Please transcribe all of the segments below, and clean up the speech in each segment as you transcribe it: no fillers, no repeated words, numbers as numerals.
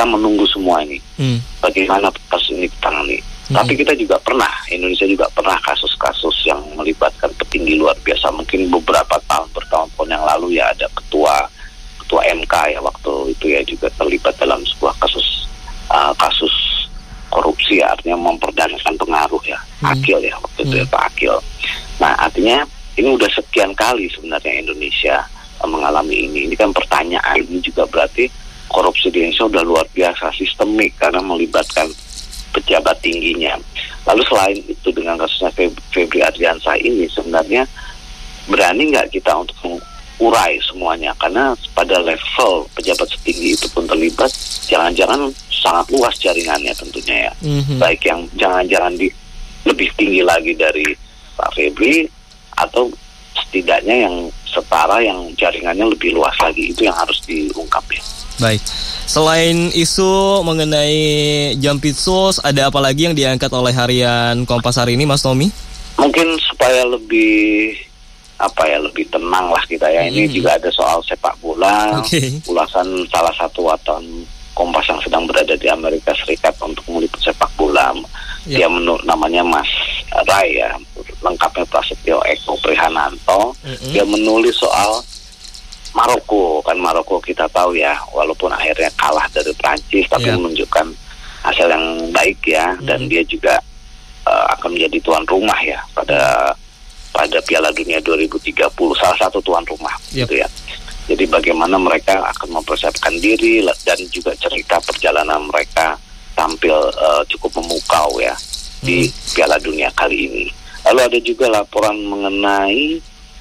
menunggu semua ini. Bagaimana kasus ini ditangani. Tapi kita juga pernah, Indonesia juga pernah kasus-kasus yang melibatkan petinggi luar biasa. Mungkin beberapa bertahun-tahun yang lalu ya ada ketua MK ya waktu itu ya juga terlibat dalam sebuah kasus korupsi ya, artinya memperdagangkan pengaruh ya, Akil ya waktu itu ya Pak Akil. Nah artinya ini udah sekian kali sebenarnya Indonesia mengalami ini. Ini kan pertanyaan, ini juga berarti korupsi di Indonesia udah luar biasa, sistemik karena melibatkan pejabat tingginya. Lalu selain itu dengan kasusnya Febri Ardiansah ini sebenarnya berani nggak kita untuk mengurai semuanya, karena pada level pejabat setinggi itu pun terlibat, jangan-jangan sangat luas jaringannya tentunya ya. Baik yang jangan-jangan lebih tinggi lagi dari Pak Febri, atau setidaknya yang setara yang jaringannya lebih luas lagi, itu yang harus diungkap ya. Baik, selain isu mengenai Jampitsus, ada apa lagi yang diangkat oleh harian Kompas hari ini, Mas Tommy? Mungkin supaya lebih tenang lah kita ya. Ini juga ada soal sepak bola, ulasan salah satu wartawan Kompas yang sedang berada di Amerika Serikat untuk meliput sepak bola. Dia namanya Mas Rai ya, lengkapnya Prasetyo Eko Prihananto. Dia menulis soal Maroko, kan Maroko kita tahu ya, walaupun akhirnya kalah dari Prancis, tapi menunjukkan hasil yang baik ya, dan dia juga akan menjadi tuan rumah ya pada Piala Dunia 2030, salah satu tuan rumah gitu ya. Jadi bagaimana mereka akan mempersiapkan diri dan juga cerita perjalanan mereka tampil cukup memukau ya di Piala Dunia kali ini. Lalu ada juga laporan mengenai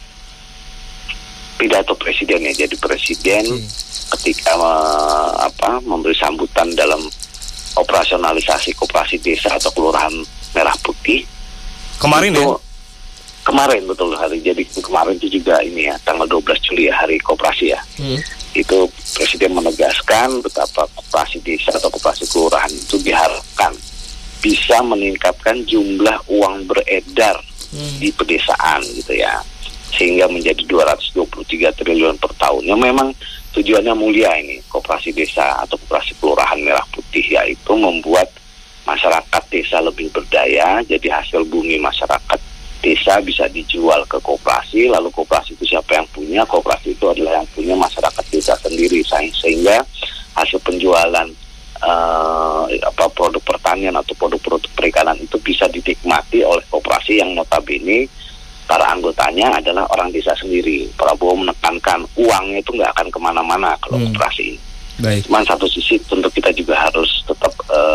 pidato presiden ya. Jadi presiden ketika memberi sambutan dalam operasionalisasi koperasi desa atau kelurahan Merah Putih kemarin itu, kemarin betul hari. Jadi kemarin itu juga ini ya, tanggal 12 Juli ya, hari koperasi ya. Itu presiden menegaskan betapa koperasi desa atau koperasi kelurahan itu diharapkan bisa meningkatkan jumlah uang beredar di pedesaan gitu ya, sehingga menjadi 223 triliun per tahun. Yang memang tujuannya mulia ini, koperasi desa atau koperasi kelurahan Merah Putih, yaitu membuat masyarakat desa lebih berdaya. Jadi hasil bumi masyarakat desa bisa dijual ke koperasi, lalu koperasi itu siapa yang punya? Koperasi itu adalah yang punya masyarakat desa sendiri, sehingga hasil penjualan produk pertanian atau produk-produk perikanan itu bisa dinikmati oleh koperasi yang notabene para anggotanya adalah orang desa sendiri. Prabowo menekankan uangnya itu nggak akan kemana-mana kalau koperasi ini. Cuman satu sisi tentu kita juga harus tetap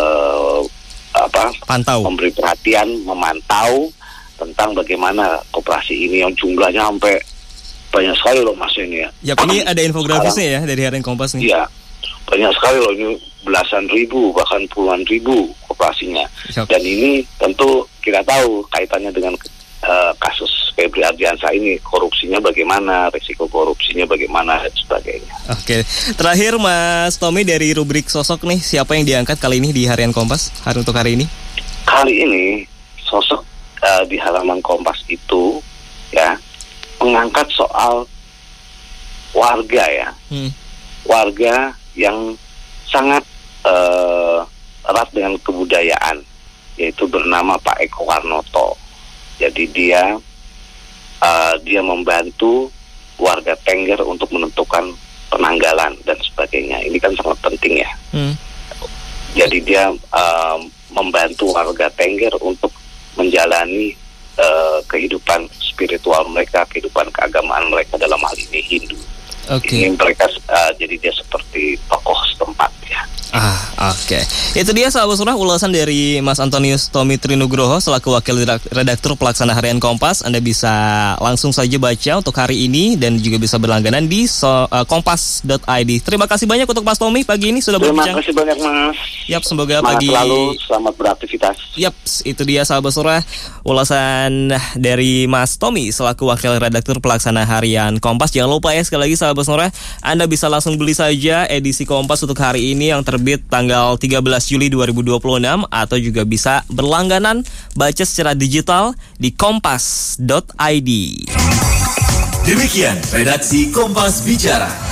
memberi perhatian, memantau tentang bagaimana koperasi ini yang jumlahnya sampai banyak sekali loh Mas ini ya. Ini ada infografisnya ya dari harian Kompas nih. Iya, banyak sekali loh, ini belasan ribu bahkan puluhan ribu koperasinya. Dan ini tentu kita tahu kaitannya dengan kasus Febri Ardiansah ini, korupsinya bagaimana, risiko korupsinya bagaimana dan sebagainya. Oke, terakhir Mas Tommy dari rubrik sosok nih, siapa yang diangkat kali ini di harian Kompas untuk hari ini? Kali ini sosok di halaman Kompas itu ya mengangkat soal warga ya, warga yang sangat erat dengan kebudayaan, yaitu bernama Pak Eko Warnoto. Jadi dia membantu warga Tengger untuk menentukan penanggalan dan sebagainya. Ini kan sangat penting ya. Jadi dia membantu warga Tengger untuk menjalani kehidupan spiritual mereka, kehidupan keagamaan mereka, dalam hal ini Hindu. Ini mereka jadi dia seperti tokoh setempat ya. Itu dia sahabat surah ulasan dari Mas Antonius Tommy Trinugroho selaku wakil redaktur pelaksana harian Kompas. Anda bisa langsung saja baca untuk hari ini dan juga bisa berlangganan di kompas.id. Terima kasih banyak untuk Mas Tommy pagi ini sudah berbincang. Terima kasih banyak Mas. Semoga semangat pagi selalu, selamat beraktivitas. Itu dia sahabat surah ulasan dari Mas Tommy selaku wakil redaktur pelaksana harian Kompas. Jangan lupa ya, sekali lagi sahabat surah, Anda bisa langsung beli saja edisi Kompas untuk hari ini yang terbit tanggal 13 Juli 2026, atau juga bisa berlangganan baca secara digital di kompas.id. Demikian redaksi Kompas Bicara.